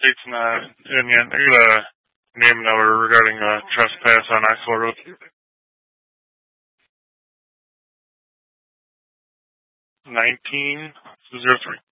states in Indian. I got a name number regarding trespass on Axel Road. 1903.